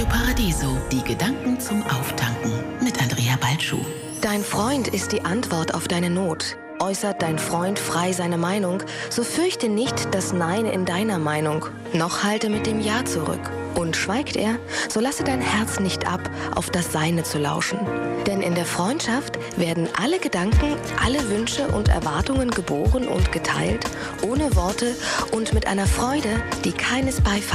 Paradiso, die Gedanken zum Auftanken mit Andrea Balschuh. Dein Freund ist die Antwort auf deine Not. Äußert dein Freund frei seine Meinung, so fürchte nicht das Nein in deiner Meinung, noch halte mit dem Ja zurück. Und schweigt er, so lasse dein Herz nicht ab, auf das Seine zu lauschen. Denn in der Freundschaft werden alle Gedanken, alle Wünsche und Erwartungen geboren und geteilt, ohne Worte und mit einer Freude, die keines Beifalls